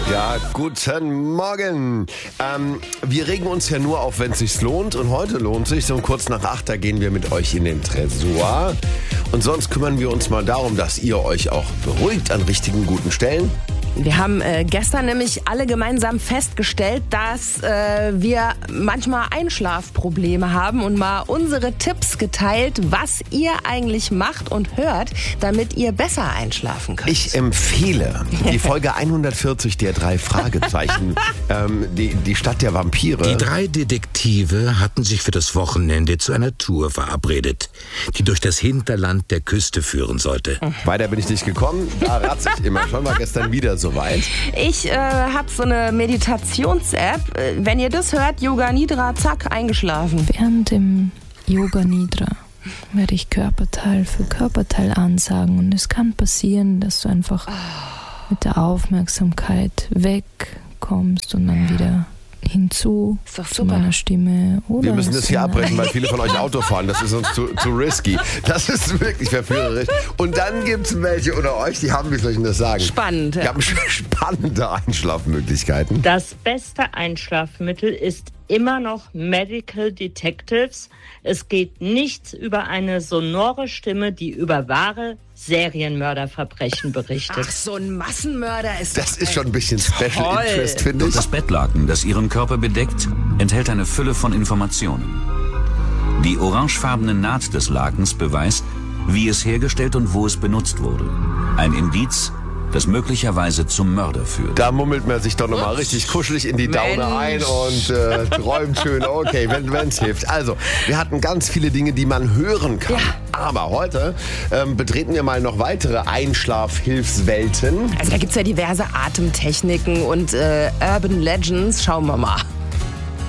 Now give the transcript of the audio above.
Ja, guten Morgen. Wir regen uns ja nur auf, wenn es sich lohnt. Und heute lohnt sich. So kurz nach 8, da gehen wir mit euch in den Tresor. Und sonst kümmern wir uns mal darum, dass ihr euch auch beruhigt an richtigen, guten Stellen. Wir haben gestern nämlich alle gemeinsam festgestellt, dass wir manchmal Einschlafprobleme haben und mal unsere Tipps geteilt, was ihr eigentlich macht und hört, damit ihr besser einschlafen könnt. Ich empfehle die Folge 140 der 3 Fragezeichen, die Stadt der Vampire. Die 3 Detektive hatten sich für das Wochenende zu einer Tour verabredet, die durch das Hinterland der Küste führen sollte. Weiter bin ich nicht gekommen, da ratze ich immer schon, war gestern wieder soweit. Ich habe so eine Meditations-App. Wenn ihr das hört, Yoga Nidra, zack, eingeschlafen. Während dem Yoga Nidra werde ich Körperteil für Körperteil ansagen. Und es kann passieren, dass du einfach mit der Aufmerksamkeit wegkommst und dann wieder hinzu zu meiner Stimme. Oder wir müssen das hier abbrechen, weil viele von euch Auto fahren. Das ist uns zu risky. Das ist wirklich verführerisch. Und dann gibt es welche unter euch, die haben, wie soll ich denn das sagen? Spannend. Die haben spannende Einschlafmöglichkeiten. Das beste Einschlafmittel ist immer noch Medical Detectives. Es geht nichts über eine sonore Stimme, die über wahre Serienmörderverbrechen berichtet. Ach, so ein Massenmörder ist das ist schon ein bisschen Special Interest, finde ich. Das Bettlaken, das ihren Körper bedeckt, enthält eine Fülle von Informationen. Die orangefarbene Naht des Lakens beweist, wie es hergestellt und wo es benutzt wurde. Ein Indiz, das möglicherweise zum Mörder führt. Da mummelt man sich doch nochmal richtig kuschelig in die Daune ein und träumt schön. Okay, wenn es hilft. Also, wir hatten ganz viele Dinge, die man hören kann. Ja. Aber heute betreten wir mal noch weitere Einschlafhilfswelten. Also da gibt es ja diverse Atemtechniken und Urban Legends. Schauen wir mal.